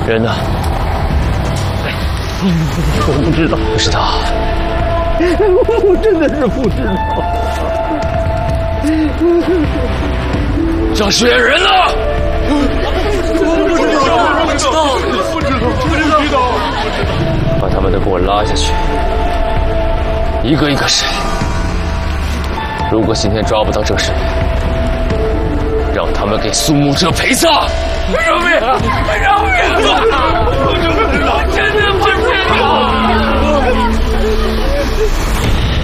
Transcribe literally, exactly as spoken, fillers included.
人呢？ 我不知道， 不知道。 我真的是不知道。 张学人呢？ 我不知道，不知道，不知道，不知道。 把他们都给我拉下去，一个一个审。如果今天抓不到这是人，让他们给苏慕哲陪葬。饶命！饶命！我真的。